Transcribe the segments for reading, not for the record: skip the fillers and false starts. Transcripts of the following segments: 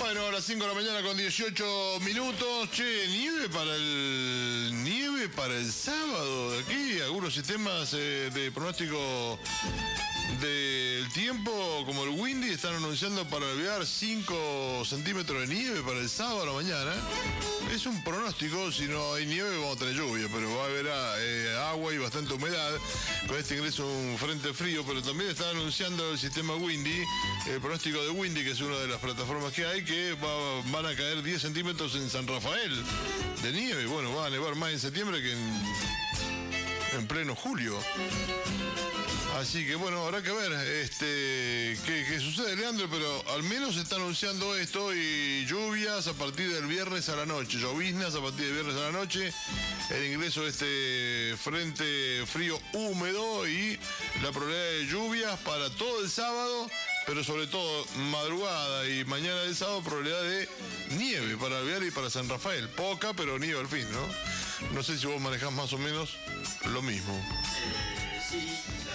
Bueno, a las 5 de la mañana con 18 minutos. Che, nieve para el sábado. Aquí algunos sistemas de pronóstico del tiempo, como el Windy, están anunciando para alvear 5 centímetros de nieve para el sábado a la mañana. Es un pronóstico, si no hay nieve vamos a tener lluvia, pero va a haber agua y bastante humedad con este ingreso un frente frío, pero también está anunciando el sistema Windy, el pronóstico de Windy, que es una de las plataformas que hay, que van a caer 10 centímetros en San Rafael de nieve. Bueno, va a nevar más en septiembre que en pleno julio. Así que bueno, habrá que ver qué sucede, Leandro, pero al menos se está anunciando esto y lluvias a partir del viernes a la noche, lloviznas a partir del viernes a la noche, el ingreso de este frente frío húmedo y la probabilidad de lluvias para todo el sábado, pero sobre todo madrugada y mañana del sábado, probabilidad de nieve para Alvear y para San Rafael. Poca, pero nieve al fin, ¿no? No sé si vos manejás más o menos lo mismo. Sí.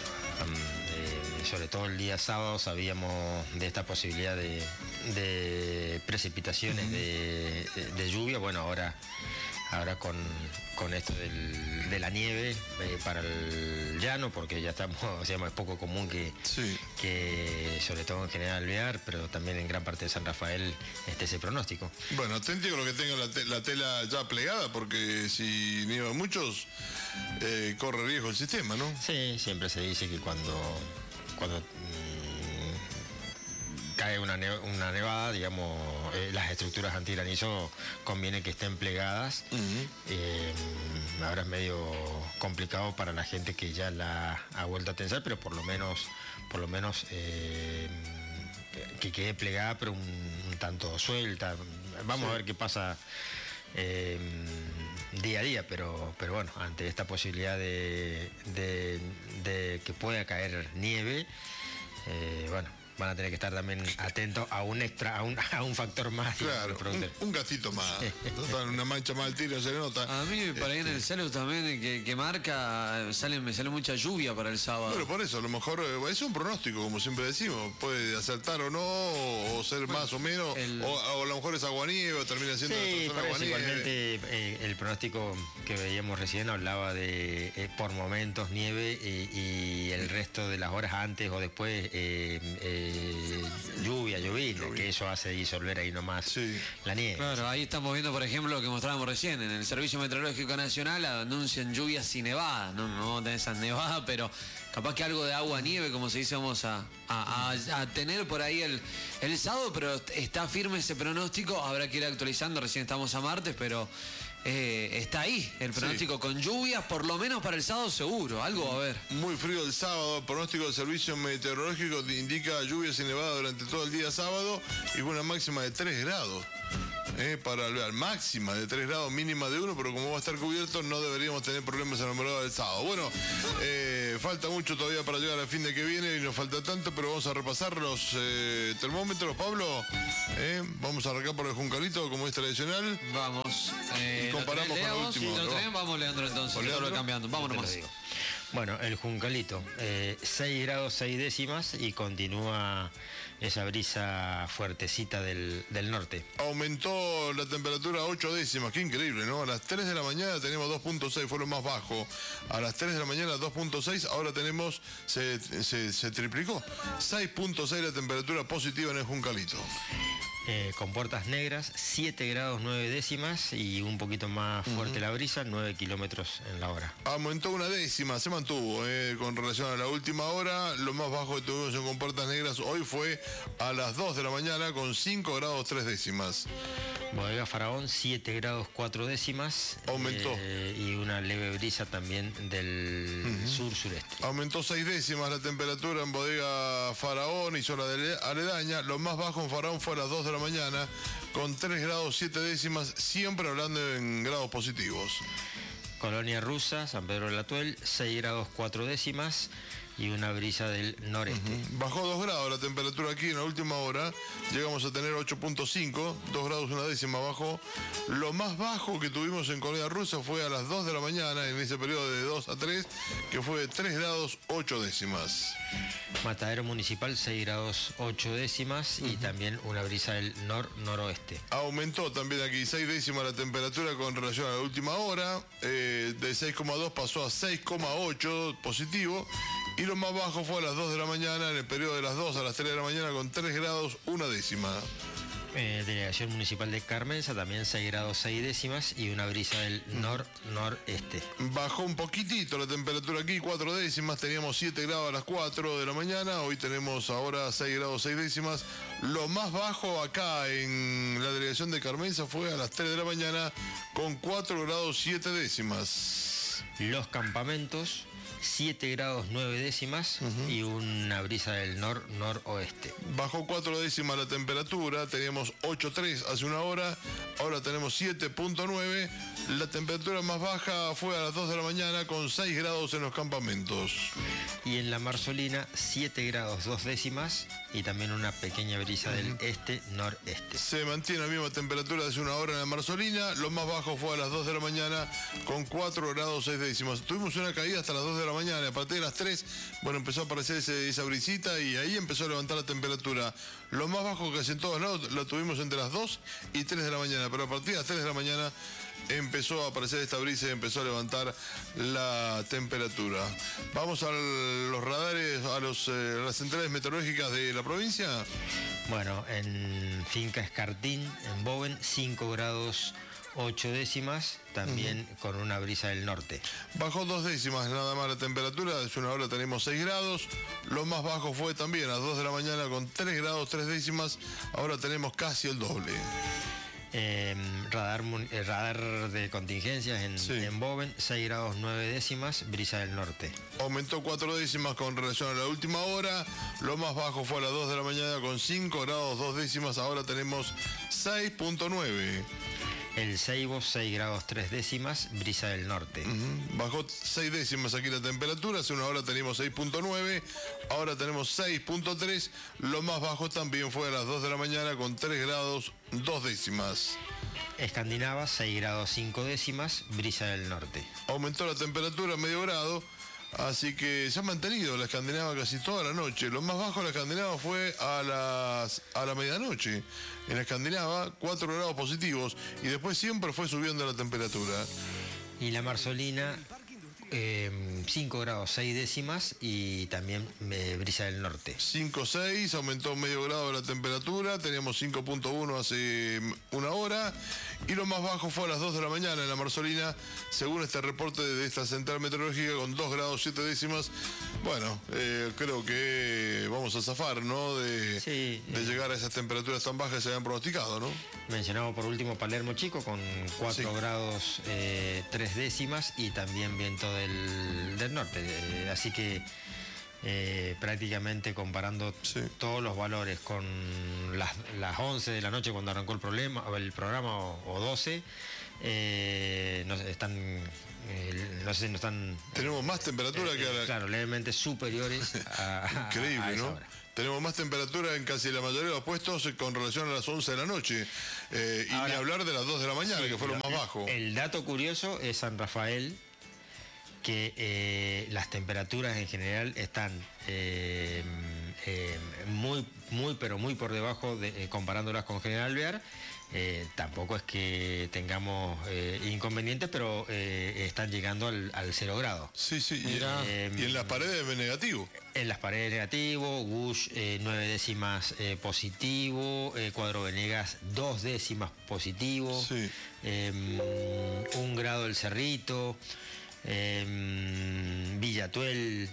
Sobre todo el día sábado sabíamos de esta posibilidad de precipitaciones, de lluvia. Bueno, ahora con esto de la nieve para el llano, porque ya estamos, es poco común que sobre todo en General Alvear, pero también en gran parte de San Rafael esté ese pronóstico. Bueno, atenti con lo que tenga la tela ya plegada, porque si nieva muchos, corre riesgo el sistema, ¿no? Sí, siempre se dice que cuando cae una nevada, digamos, las estructuras antigranizo conviene que estén plegadas. Ahora es medio complicado para la gente que ya la ha vuelto a tensar, pero por lo menos que quede plegada, pero un tanto suelta. Vamos a ver qué pasa día a día, pero bueno, ante esta posibilidad de que pueda caer nieve, bueno, van a tener que estar también atentos a un extra, a un factor más. Claro, un gatito más. Una mancha más al tiro se le nota. A mí, para ahí en el celu también, que marca, me sale mucha lluvia para el sábado. Bueno, por eso, a lo mejor es un pronóstico, como siempre decimos. Puede acertar o no, o ser más o menos, o a lo mejor es aguanieve, o termina siendo aguanieve. Igualmente, el pronóstico que veíamos recién hablaba de por momentos nieve y el resto de las horas antes o después llovizna, que eso hace disolver ahí nomás la nieve. Claro, ahí estamos viendo, por ejemplo, lo que mostrábamos recién, en el Servicio Meteorológico Nacional anuncian lluvias y nevadas, no vamos a tener esas nevadas, pero capaz que algo de agua nieve, como se dice, vamos a tener por ahí el sábado, pero está firme ese pronóstico, habrá que ir actualizando, recién estamos a martes, pero está ahí el pronóstico con lluvias, por lo menos para el sábado seguro, algo va a haber. Muy frío el sábado, el pronóstico del Servicio Meteorológico indica lluvias y nevadas durante todo el día sábado y con una máxima de 3 grados. Para Alvear, máxima de 3 grados, mínima de 1, pero como va a estar cubierto no deberíamos tener problemas en la morada del sábado. Bueno, falta mucho todavía para llegar al fin de que viene y nos falta tanto, pero vamos a repasar los termómetros, Pablo. Vamos a arrancar por el Juncalito, como es tradicional. Vamos. Y comparamos con el último. Vamos, Leandro, entonces. Leandro, cambiando. Vámonos más. Bueno, el Juncalito, 6 grados 6 décimas y continúa esa brisa fuertecita del norte. Aumentó la temperatura a 8 décimas, qué increíble, ¿no? A las 3 de la mañana tenemos 2.6, fue lo más bajo. A las 3 de la mañana 2.6, ahora tenemos, se triplicó. 6.6 la temperatura positiva en el Juncalito. Con puertas negras, 7 grados 9 décimas y un poquito más fuerte la brisa, 9 kilómetros en la hora. Aumentó una décima, se mantuvo con relación a la última hora. Lo más bajo que tuvimos en Compuertas Negras hoy fue a las 2 de la mañana con 5 grados 3 décimas. Bodega Faraón, 7 grados 4 décimas. Aumentó. Y una leve brisa también del sur-sureste. Aumentó 6 décimas la temperatura en Bodega Faraón y zona aledaña. Lo más bajo en Faraón fue a las 2 de la mañana con 3 grados 7 décimas, siempre hablando en grados positivos. Colonia Rusa, San Pedro del Atuel, 6 grados 4 décimas. y una brisa del noreste. Bajó 2 grados la temperatura aquí en la última hora. Llegamos a tener 8.5, 2 grados una décima bajó. Lo más bajo que tuvimos en Colonia Rusa fue a las 2 de la mañana, en ese periodo de 2 a 3, que fue 3 grados 8 décimas. Matadero Municipal 6 grados 8 décimas y también una brisa del noroeste. Aumentó también aquí 6 décimas la temperatura con relación a la última hora. De 6,2 pasó a 6,8 positivo. Y lo más bajo fue a las 2 de la mañana, en el periodo de las 2 a las 3 de la mañana, con 3 grados una décima. Delegación Municipal de Carmenza, también 6 grados 6 décimas y una brisa del noreste. Bajó un poquitito la temperatura aquí, 4 décimas. Teníamos 7 grados a las 4 de la mañana. Hoy tenemos ahora 6 grados 6 décimas. Lo más bajo acá en la delegación de Carmenza fue a las 3 de la mañana con 4 grados 7 décimas. Los campamentos, 7 grados 9 décimas y una brisa del noroeste. Bajó 4 décimas la temperatura, teníamos 8,3 hace una hora, ahora tenemos 7,9. La temperatura más baja fue a las 2 de la mañana con 6 grados en los campamentos. Y en la Marzolina, 7 grados 2 décimas y también una pequeña brisa del este-noreste. Se mantiene la misma temperatura de hace una hora en la Marzolina, lo más bajo fue a las 2 de la mañana con 4 grados 6 décimas. Tuvimos una caída hasta las 2 de la mañana, a partir de las 3, bueno, empezó a aparecer esa brisita y ahí empezó a levantar la temperatura. Lo más bajo casi en todos lados lo tuvimos entre las 2 y 3 de la mañana, pero a partir de las 3 de la mañana empezó a aparecer esta brisa y empezó a levantar la temperatura. Vamos a los radares, a las centrales meteorológicas de la provincia. Bueno, en Finca Escartín, en Boven, 5 grados 8 décimas, también con una brisa del norte. Bajó 2 décimas nada más la temperatura, desde una hora tenemos 6 grados. Lo más bajo fue también a las 2 de la mañana con 3 grados 3 décimas, ahora tenemos casi el doble. Radar de contingencias en Boven, 6 grados 9 décimas, brisa del norte. Aumentó 4 décimas con relación a la última hora. Lo más bajo fue a las 2 de la mañana con 5 grados 2 décimas, ahora tenemos 6,9. El Seibo, 6 grados 3 décimas, brisa del norte. Bajó 6 décimas aquí la temperatura, hace una hora teníamos 6,9, ahora tenemos 6,3. Lo más bajo también fue a las 2 de la mañana con 3 grados 2 décimas. Escandinava, 6 grados 5 décimas, brisa del norte. Aumentó la temperatura medio grado, así que se ha mantenido la Escandinava casi toda la noche. Lo más bajo de la Escandinava fue a la medianoche. En la Escandinava, 4 grados positivos y después siempre fue subiendo la temperatura. Y la Marzolina, 5 grados 6 décimas y también brisa del norte. 5,6, aumentó medio grado la temperatura, teníamos 5,1 hace una hora y lo más bajo fue a las 2 de la mañana en la Marzolina, según este reporte de esta central meteorológica, con 2 grados 7 décimas. Bueno, creo que vamos a zafar, ¿no? De llegar a esas temperaturas tan bajas que se habían pronosticado, ¿no? Mencionamos por último Palermo Chico con 4 grados 3 décimas y también viento del norte. Así que prácticamente comparando todos los valores con las 11 de la noche cuando arrancó el programa o 12, no sé si no están... Tenemos más temperatura que a la... Claro, levemente superiores a Increíble, a esa ¿no? hora. Tenemos más temperatura en casi la mayoría de los puestos con relación a las 11 de la noche. Y ni hablar de las 2 de la mañana, que fue lo más bajo. El dato curioso es San Rafael, que las temperaturas en general están pero muy por debajo comparándolas con General Alvear. Tampoco es que tengamos inconvenientes, pero están llegando al 0 grado. Sí, y en las paredes es negativo. En las paredes negativo, Gush 9 décimas positivo, Cuadro Venegas 2 décimas positivo, 1 grado el Cerrito, Villatuel...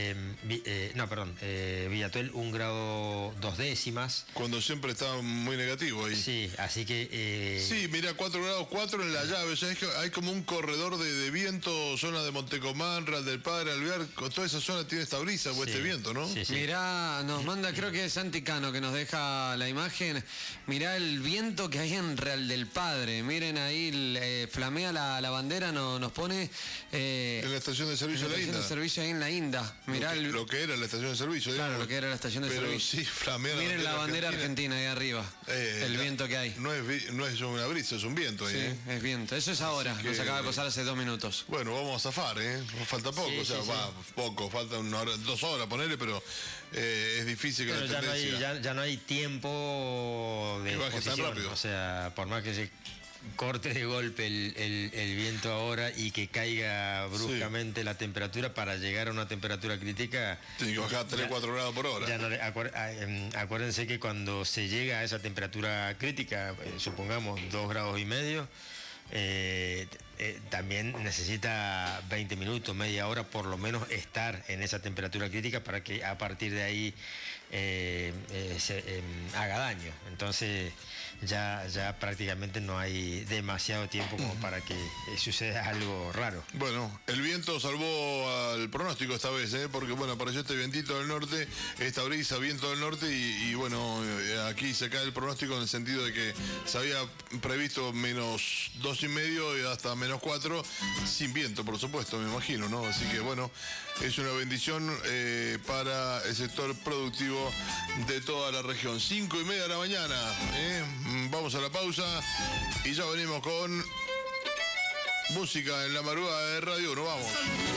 Villatuel 1 grado 2 décimas. Cuando siempre estaba muy negativo ahí. Sí, así que... Sí, mira, 4 grados 4 en la llave. O sea, es que hay como un corredor de viento, zona de Montecomán, Real del Padre, Alvear, con toda esa zona tiene esta brisa o este viento, ¿no? Sí. Mirá, nos manda, creo que es Santi Cano que nos deja la imagen. Mirá el viento que hay en Real del Padre. Miren ahí, flamea la bandera, nos pone... en la estación de servicio de la Inda. Servicio ahí en la Inda. Mirá lo que era la estación de servicio. Claro, digamos. lo que era la estación de Pero servicio. sí, flamea Miren la bandera argentina ahí arriba. El viento que hay. No es una brisa, es un viento ahí. Sí, es viento. Eso es ahora. Nos acaba de pasar hace 2 minutos. Bueno, vamos a zafar, falta poco, Sí, o sea, sí, poco, falta 2 horas, ponerle, pero es difícil que Pero la tendencia... ya no hay tiempo de que baje tan exposición. rápido. O sea, por más que se corte de golpe el viento ahora y que caiga bruscamente la temperatura para llegar a una temperatura crítica... Tiene que bajar 3-4 grados por hora. Ya no, acuérdense que cuando se llega a esa temperatura crítica, supongamos 2,5 grados, también necesita 20 minutos, media hora por lo menos estar en esa temperatura crítica para que a partir de ahí haga daño. Entonces ya prácticamente no hay demasiado tiempo como para que suceda algo raro. Bueno, el viento salvó al pronóstico esta vez, porque bueno, apareció este vientito del norte, esta brisa, viento del norte y bueno, aquí se cae el pronóstico en el sentido de que se había previsto -2,5 y hasta -4, sin viento, por supuesto, me imagino, ¿no? Así que bueno, es una bendición para el sector productivo de toda la región. 5:30 de la mañana, vamos a la pausa y ya venimos con música en la madrugada de Radio 1. Vamos.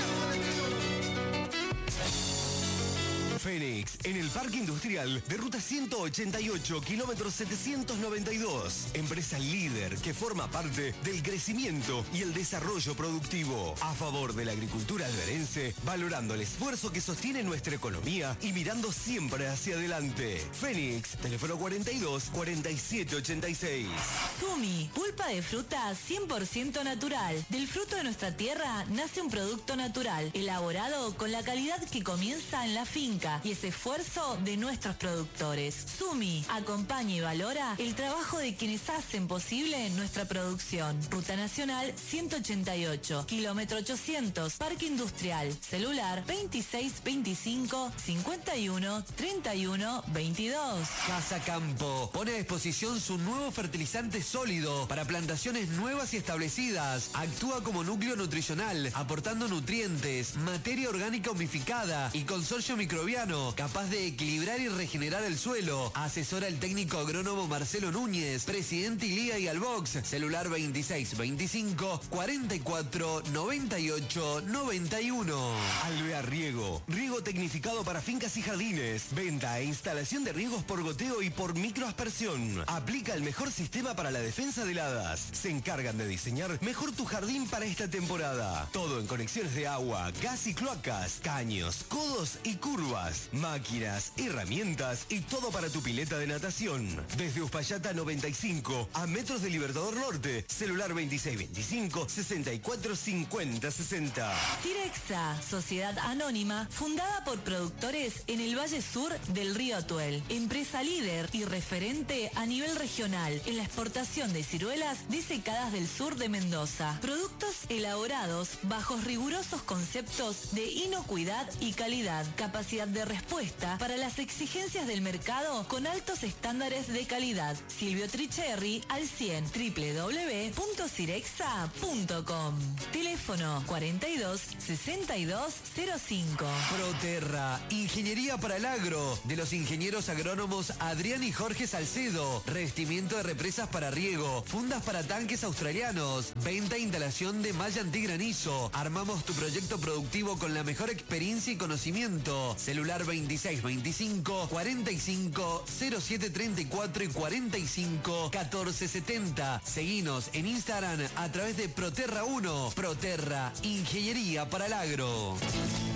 Fénix, en el Parque Industrial de Ruta 188, kilómetro 792. Empresa líder que forma parte del crecimiento y el desarrollo productivo. A favor de la agricultura alberense, valorando el esfuerzo que sostiene nuestra economía y mirando siempre hacia adelante. Fénix, teléfono 42 47 86. Sumi, pulpa de fruta 100% natural. Del fruto de nuestra tierra nace un producto natural, elaborado con la calidad que comienza en la finca y ese esfuerzo de nuestros productores. Sumi acompaña y valora el trabajo de quienes hacen posible nuestra producción. Ruta Nacional 188, kilómetro 800, Parque Industrial. Celular 2625 51 31 22. Casa Campo pone a disposición su nuevo fertilizante sólido para plantaciones nuevas y establecidas. Actúa como núcleo nutricional, aportando nutrientes, materia orgánica humificada y consorcio microbiano capaz de equilibrar y regenerar el suelo. Asesora el técnico agrónomo Marcelo Núñez, presidente Ilía y Albox. Celular 2625 44 98 91. Alvea Riego, riego tecnificado para fincas y jardines. Venta e instalación de riegos por goteo y por microaspersión. Aplica el mejor sistema para la defensa de heladas. Se encargan de diseñar mejor tu jardín para esta temporada. Todo en conexiones de agua, gas y cloacas, caños, codos y curvas, máquinas, herramientas y todo para tu pileta de natación. Desde Uspallata 95 a metros de Libertador Norte. Celular 2625 64 50 60. Cirexa, sociedad anónima fundada por productores en el Valle Sur del Río Atuel. Empresa líder y referente a nivel regional en la exportación de ciruelas disecadas del sur de Mendoza. Productos elaborados bajo rigurosos conceptos de inocuidad y calidad. Capacidad de respuesta para las exigencias del mercado con altos estándares de calidad. Silvio Tricherri al 100, www.cirexa.com. Teléfono 42 62 05. Proterra, ingeniería para el agro, de los ingenieros agrónomos Adrián y Jorge Salcedo. Revestimiento de represas para riego, fundas para tanques australianos, venta e instalación de malla antigranizo. Armamos tu proyecto productivo con la mejor experiencia y conocimiento. Celular 2625 45 07 34 y 45 14 70. Seguinos en Instagram a través de Proterra 1. Proterra, ingeniería para el agro.